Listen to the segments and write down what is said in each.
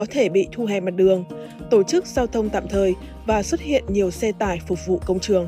có thể bị thu hẹp mặt đường, tổ chức giao thông tạm thời và xuất hiện nhiều xe tải phục vụ công trường.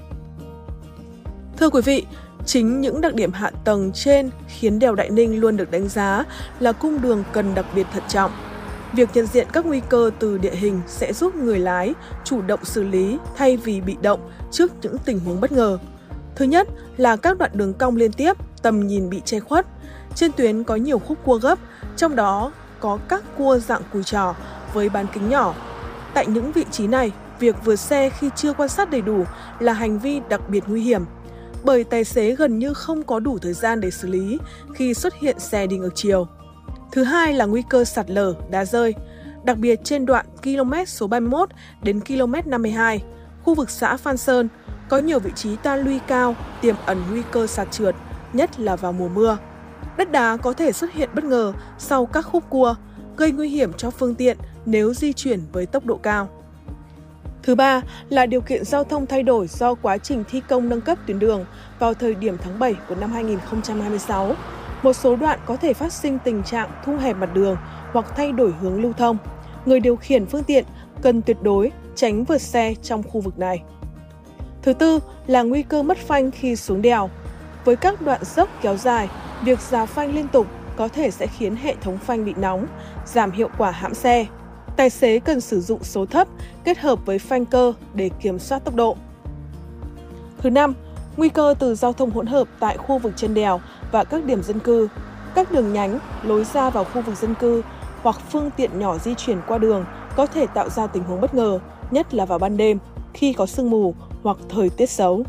Thưa quý vị, chính những đặc điểm hạ tầng trên khiến đèo Đại Ninh luôn được đánh giá là cung đường cần đặc biệt thận trọng. Việc nhận diện các nguy cơ từ địa hình sẽ giúp người lái chủ động xử lý thay vì bị động trước những tình huống bất ngờ. Thứ nhất là các đoạn đường cong liên tiếp, tầm nhìn bị che khuất. Trên tuyến có nhiều khúc cua gấp, trong đó có các cua dạng cùi trò với bán kính nhỏ. Tại những vị trí này, việc vượt xe khi chưa quan sát đầy đủ là hành vi đặc biệt nguy hiểm, bởi tài xế gần như không có đủ thời gian để xử lý khi xuất hiện xe đi ngược chiều. Thứ hai là nguy cơ sạt lở, đá rơi, đặc biệt trên đoạn km số 31 đến km 52, khu vực xã Phan Sơn, có nhiều vị trí ta luy cao, tiềm ẩn nguy cơ sạt trượt, nhất là vào mùa mưa. Đất đá có thể xuất hiện bất ngờ sau các khúc cua, gây nguy hiểm cho phương tiện nếu di chuyển với tốc độ cao. Thứ ba là điều kiện giao thông thay đổi do quá trình thi công nâng cấp tuyến đường vào thời điểm tháng 7 của năm 2026. Một số đoạn có thể phát sinh tình trạng thu hẹp mặt đường hoặc thay đổi hướng lưu thông. Người điều khiển phương tiện cần tuyệt đối tránh vượt xe trong khu vực này. Thứ tư là nguy cơ mất phanh khi xuống đèo. Với các đoạn dốc kéo dài, việc già phanh liên tục có thể sẽ khiến hệ thống phanh bị nóng, giảm hiệu quả hãm xe. Tài xế cần sử dụng số thấp kết hợp với phanh cơ để kiểm soát tốc độ. Thứ năm, nguy cơ từ giao thông hỗn hợp tại khu vực chân đèo và các điểm dân cư, các đường nhánh, lối ra vào khu vực dân cư hoặc phương tiện nhỏ di chuyển qua đường có thể tạo ra tình huống bất ngờ, nhất là vào ban đêm, khi có sương mù hoặc thời tiết xấu.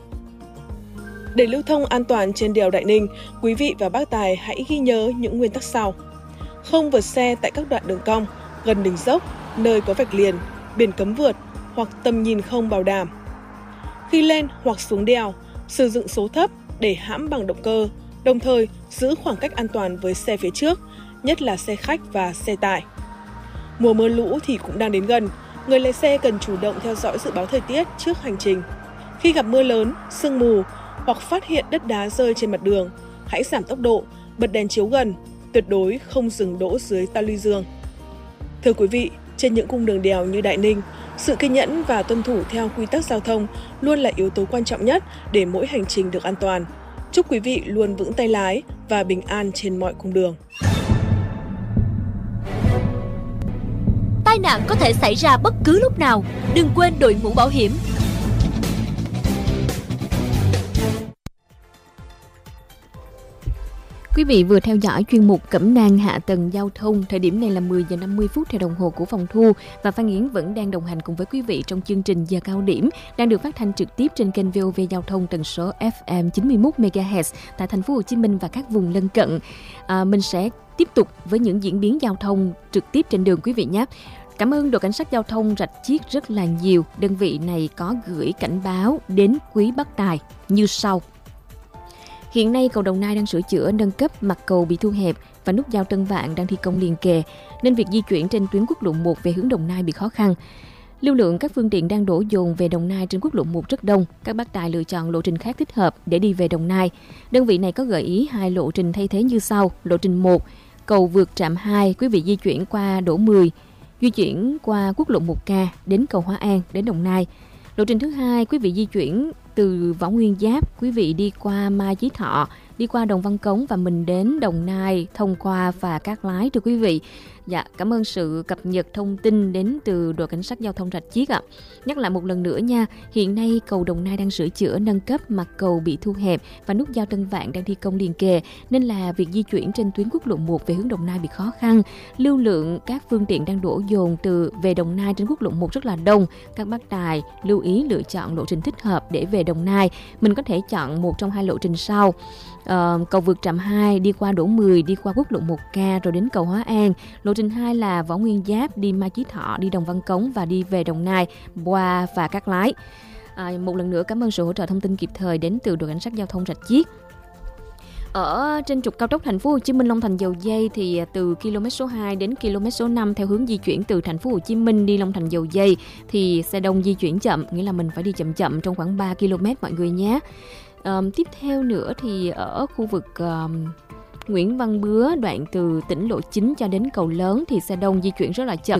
Để lưu thông an toàn trên đèo Đại Ninh, quý vị và bác tài hãy ghi nhớ những nguyên tắc sau. Không vượt xe tại các đoạn đường cong, gần đỉnh dốc, nơi có vạch liền, biển cấm vượt hoặc tầm nhìn không bảo đảm. Khi lên hoặc xuống đèo, sử dụng số thấp để hãm bằng động cơ, đồng thời giữ khoảng cách an toàn với xe phía trước, nhất là xe khách và xe tải. Mùa mưa lũ thì cũng đang đến gần, người lái xe cần chủ động theo dõi dự báo thời tiết trước hành trình. Khi gặp mưa lớn, sương mù hoặc phát hiện đất đá rơi trên mặt đường, hãy giảm tốc độ, bật đèn chiếu gần, tuyệt đối không dừng đỗ dưới ta luy dương. Thưa quý vị, trên những cung đường đèo như Đại Ninh, sự kiên nhẫn và tuân thủ theo quy tắc giao thông luôn là yếu tố quan trọng nhất để mỗi hành trình được an toàn. Chúc quý vị luôn vững tay lái và bình an trên mọi cung đường. Tai nạn có thể xảy ra bất cứ lúc nào, đừng quên đội mũ bảo hiểm. Quý vị vừa theo dõi chuyên mục Cẩm nang hạ tầng giao thông. Thời điểm này là 10 giờ 50 phút theo đồng hồ của phòng thu, và Phan Yến vẫn đang đồng hành cùng với quý vị trong chương trình Giờ cao điểm đang được phát thanh trực tiếp trên kênh VOV Giao thông tần số FM 91 MHz tại thành phố Hồ Chí Minh và các vùng lân cận. Mình sẽ tiếp tục với những diễn biến giao thông trực tiếp trên đường quý vị nhé. Cảm ơn đội cảnh sát giao thông Rạch Chiếc rất là nhiều. Đơn vị này có gửi cảnh báo đến quý bác tài như sau. Hiện nay cầu Đồng Nai đang sửa chữa nâng cấp, mặt cầu bị thu hẹp và nút giao Tân Vạn đang thi công liền kề, nên việc di chuyển trên tuyến quốc lộ 1 về hướng Đồng Nai bị khó khăn. Lưu lượng các phương tiện đang đổ dồn về Đồng Nai trên quốc lộ 1 rất đông. Các bác tài lựa chọn lộ trình khác thích hợp để đi về Đồng Nai. Đơn vị này có gợi ý 2 lộ trình thay thế như sau. Lộ trình 1, cầu vượt trạm 2, quý vị di chuyển qua Đỗ 10, di chuyển qua quốc lộ 1K đến cầu Hóa An đến Đồng Nai. Lộ trình thứ 2, quý vị di chuyển từ Võ Nguyên Giáp, quý vị đi qua Mai Chí Thọ, đi qua Đồng Văn Cống và mình đến Đồng Nai thông qua Phà Cát Lái thưa quý vị. Dạ, cảm ơn sự cập nhật thông tin đến từ đội cảnh sát giao thông Rạch Chiếc ạ. Nhắc lại một lần nữa nha, hiện nay cầu Đồng Nai đang sửa chữa nâng cấp, mặt cầu bị thu hẹp và nút giao Tân Vạn đang thi công liền kề, nên là việc di chuyển trên tuyến quốc lộ 1 về hướng Đồng Nai bị khó khăn. Lưu lượng các phương tiện đang đổ dồn từ về Đồng Nai trên quốc lộ 1 rất là đông. Các bác tài lưu ý lựa chọn lộ trình thích hợp để về Đồng Nai. Mình có thể chọn một trong 2 lộ trình sau. Cầu vượt trạm 2 đi qua Đỗ 10, đi qua quốc lộ 1K rồi đến cầu Hóa An. Lộ trình 2 là Võ Nguyên Giáp, đi Mai Chí Thọ, đi Đồng Văn Cống và đi về Đồng Nai qua Phà Cát Lái. Một lần nữa cảm ơn sự hỗ trợ thông tin kịp thời đến từ đội cảnh sát giao thông Rạch Chiếc. Ở trên trục cao tốc thành phố Hồ Chí Minh Long Thành Dầu Giây thì từ km số 2 đến km số 5 theo hướng di chuyển từ thành phố Hồ Chí Minh đi Long Thành Dầu Giây thì xe đông di chuyển chậm, nghĩa là mình phải đi chậm chậm trong khoảng 3 km mọi người nhé. Tiếp theo nữa thì ở khu vực Nguyễn Văn Bứa, đoạn từ tỉnh lộ 9 cho đến cầu lớn thì xe đông di chuyển rất là chậm.